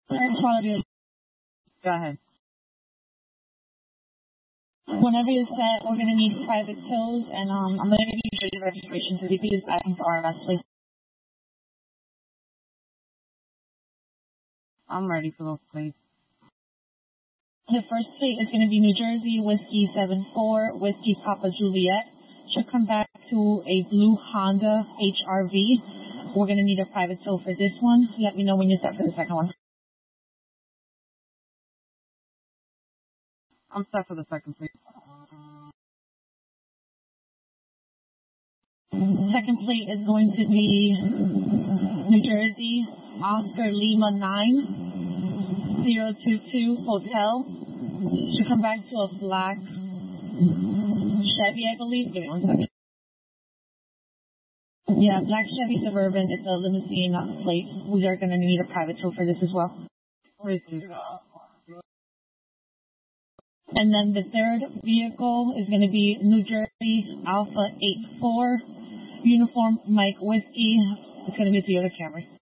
Go ahead. Whenever you're set, we're going to need private tows, and I'm going to need your registration, so you can use that for RMS, please. I'm ready for those, please. The first plate is going to be New Jersey Whiskey 74 Whiskey Papa Juliet. Should come back to a blue Honda HRV. We're going to need a private tow for this one. Let me know when you're set for the second one. I'm set for the second, please. Second plate is going to be New Jersey Oscar Lima 9022 Hotel. Should come back to a black Chevy, I believe. Give me 1 second. Yeah, black Chevy Suburban. It's a limousine plate. We are going to need a private tow for this as well. And then the third vehicle is going to be New Jersey Alpha 84 Uniform Mike Whiskey. It's going to be a Toyota Camry.